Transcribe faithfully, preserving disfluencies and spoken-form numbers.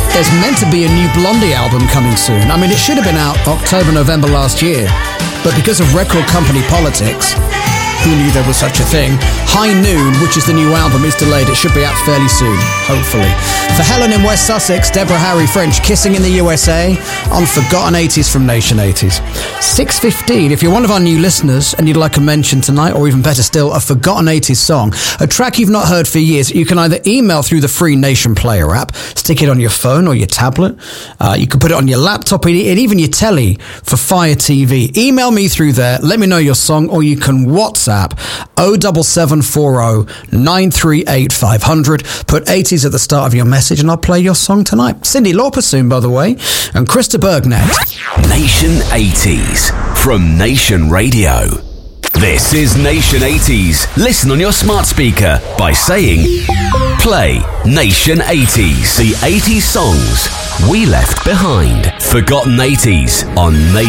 There's meant to be a new Blondie album coming soon. I mean, it should have been out October, November last year, but because of record company politics, who knew there was such a thing? High Noon, which is the new album, is delayed. It should be out fairly soon, hopefully. For Helen in West Sussex, Deborah Harry French, Kissing in the U S A on Forgotten eighties from Nation eighties. six fifteen, if you're one of our new listeners and you'd like a mention tonight, or even better still, a Forgotten eighties song, a track you've not heard for years, you can either email through the free Nation Player app, stick it on your phone or your tablet, uh, you can put it on your laptop and even your telly for Fire T V. Email me through there, let me know your song, or you can WhatsApp oh seven seven four oh nine three eight five hundred. Put eighties at the start of your message and I'll play your song tonight. Cyndi Lauper soon, by the way, and Krista Berg next. Nation eighties from Nation Radio. This is Nation eighties. Listen on your smart speaker by saying, play Nation eighties. The eighties songs we left behind. Forgotten eighties on Nation.